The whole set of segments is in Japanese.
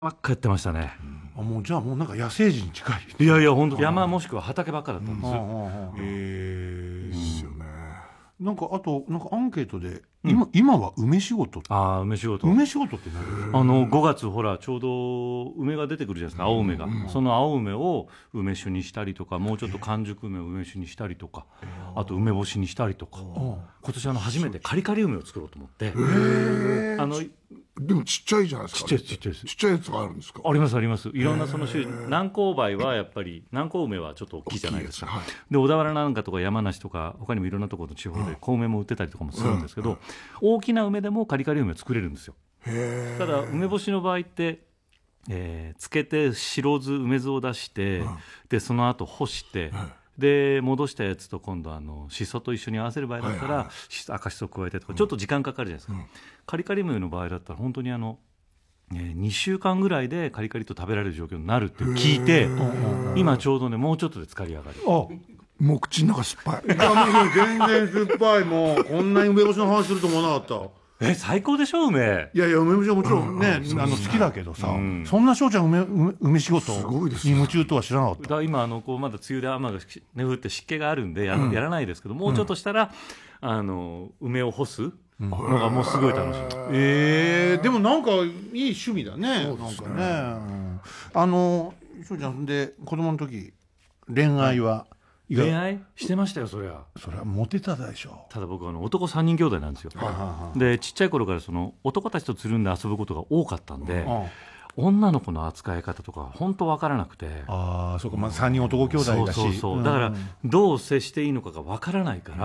ばっかやってましたね。 もうじゃあもうなんか野生児に近い。 いやいや本当山もしくは畑ばっかだったんですよ。 ですよね。なんかあとなんかアンケートで今は梅仕事って。 梅仕事。 梅仕事って何 ？5月ほらちょうど梅が出てくるじゃないですか、青梅が。その青梅を梅酒にしたりとか、もうちょっと完熟梅を梅酒にしたりとか、あと梅干しにしたりとか。今年初めてカリカリ梅を作ろうと思って。 でもちっちゃいじゃないですか。 ちっちゃいです。 ちっちゃいやつがあるんですか？ ありますあります。いろんなその種類、南高梅はやっぱり南高梅はちょっと大きいじゃないですか。で小田原なんかとか山梨とか他にもいろんなところの地方で小梅も売ってたりとかもするんですけど、大きな梅でもカリカリ梅を作れるんですよ。ただ梅干しの場合って、つけて白酢梅酢を出して、でその後干して、で戻したやつと今度しそと一緒に合わせる場合だったら、赤しそを加えてとかちょっと時間かかるじゃないですか。カリカリ梅の場合だったら本当に2週間ぐらいでカリカリと食べられる状況になるって聞いて、今ちょうどねもうちょっとで漬かり上がる。 もう口の中酸っぱい。 いやもう全然酸っぱい。もうこんなに梅干しの話すると思わなかった。 最高でしょ梅。 いやいや梅干しはもちろんね、好きだけどさ、そんな翔ちゃん梅仕事に夢中とは知らなかった。 今こうまだ梅雨で雨が降って湿気があるんでやらないですけど、もうちょっとしたら梅を干すのがもうすごい楽しい。 でもなんかいい趣味だね。なんかね、翔ちゃんで子供の時恋愛は恋愛してましたよ。それはモテたでしょ。 ただ僕男3人兄弟なんですよ。でちっちゃい頃からその男たちとつるんで遊ぶことが多かったんで、女の子の扱い方とか本当分からなくて。 そうか、3人男兄弟だし。 そうだからどう接していいのかが分からないから、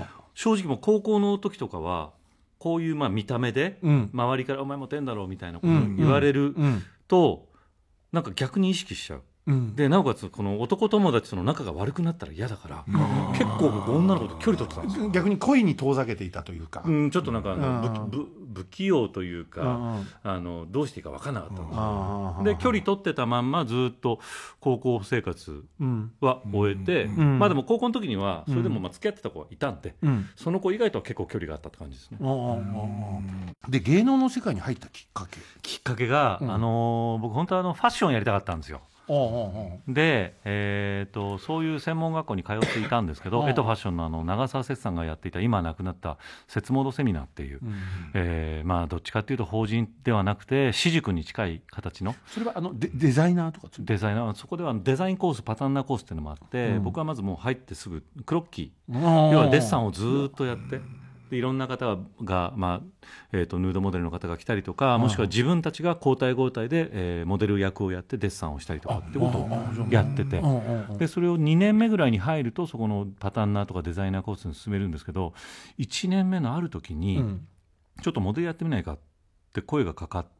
正直もう高校の時とかはこういう見た目で周りからお前モテんだろうみたいなこと言われるとなんか逆に意識しちゃう。でなおかつこの男友達との仲が悪くなったら嫌だから、結構僕女の子と距離取ってたんですよ。 逆に恋に遠ざけていたというか、 ちょっとなんか不器用というか、どうしていいか分からなかったんですよ。で距離取ってたまんまずっと高校生活は終えて、でも高校の時にはそれでも付き合ってた子がいたんで、その子以外とは結構距離があったって感じですね。 で芸能の世界に入ったきっかけが、僕本当はファッションやりたかったんですよ。で、そういう専門学校に通っていたんですけど、エトファッションの長澤節さんがやっていた今亡くなった節モードセミナーっていう、どっちかっていうと法人ではなくて私塾に近い形の。 それはデザイナーとかデザイナー、そこではデザインコースパタンナーコースっていうのもあって、僕はまずもう入ってすぐクロッキー、要はデッサンをずっとやって、でいろんな方が、ヌードモデルの方が来たりとか、もしくは自分たちが交代交代で、モデル役をやってデッサンをしたりとかってことをやってて、でそれを2年目ぐらいに入るとそこのパタンナーとかデザイナーコースに進めるんですけど、1年目のある時に、ちょっとモデルやってみないかって声がかかって、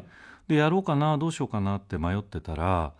でやろうかなどうしようかなって迷ってたら、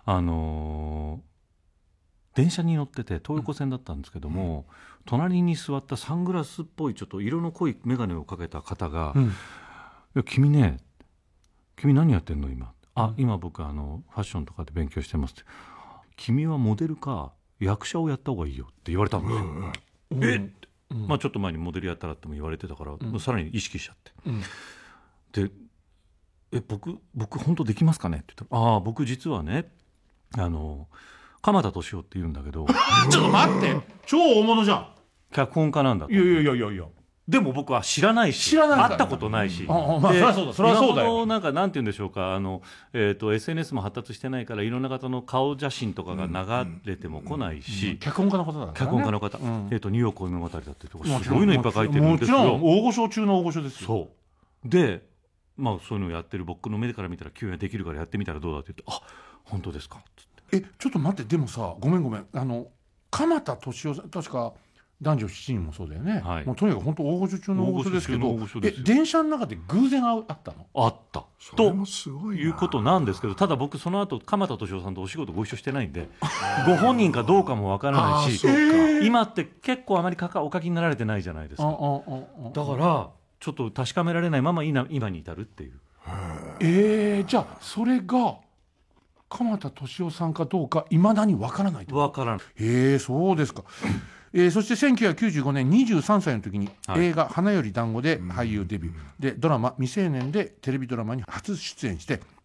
電車に乗ってて東横線だったんですけども、隣に座ったサングラスっぽいちょっと色の濃い眼鏡をかけた方が「いや君何やってんの今」今僕ファッションとかで勉強してます」って「君はモデルか役者をやった方がいいよ」って言われたんですよ。ちょっと前にモデルやったらっても言われてたから、さらに意識しちゃって、で僕本当できますかねって言ったら「僕実はね鎌田敏夫って言うんだけど」 ちょっと待って、超大物じゃん。 脚本家なんだと。 いやでも僕は知らないし、会ったことないし、 そりゃそうだよ。 なんて言うんでしょうか、SNS も発達してないからいろんな方の顔写真とかが流れても来ないし、 脚本家の方だからね。 脚本家の方、ニューヨーク物語だっていうとこすごいのいっぱい書いてるんですよ。 もちろん大御所中の大御所ですよ。 そうでそういうのをやってる僕の目から見たら急にできるからやってみたらどうだって言って「本当ですか」っつって。 ちょっと待って、でもさ、ごめん鎌田敏夫さん、確か男女7人もそうだよね。もうとにかく本当大御所中の大御所ですけど、電車の中で偶然あったの？ あったということなんですけど、ただ僕その後鎌田敏夫さんとお仕事ご一緒してないんでご本人かどうかもわからないし、今って結構あまりお書きになられてないじゃないですか。だからちょっと確かめられないまま今に至るっていう。 じゃあそれが鎌田敏夫さんかどうかいまだにわからないと。 わからない。 そうですか。そして1995年23歳の時に映画「花より団子」で俳優デビューで、ドラマ「未成年」でテレビドラマに初出演して、